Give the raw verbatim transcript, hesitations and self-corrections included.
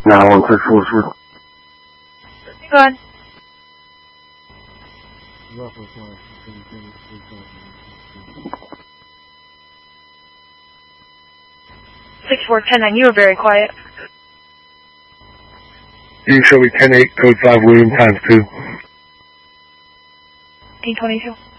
nine one six four three. Go ahead. six four ten nine, you were very quiet. You can show me ten eight, code five, William times two. eight twenty-two.